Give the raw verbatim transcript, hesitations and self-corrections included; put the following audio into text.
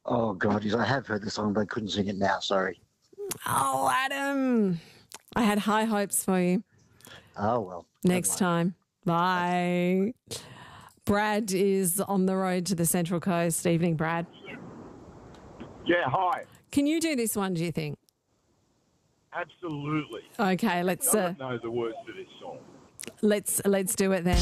Oh, God, yes, I have heard the song, but I couldn't sing it now, sorry. Oh, Adam. I had high hopes for you. Oh, well. Next time. Bye. Brad is on the road to the Central Coast. Evening, Brad. Yeah, hi. Can you do this one, do you think? Absolutely. Okay, let's uh, Doesn't know the words to this song. let's let's do it then.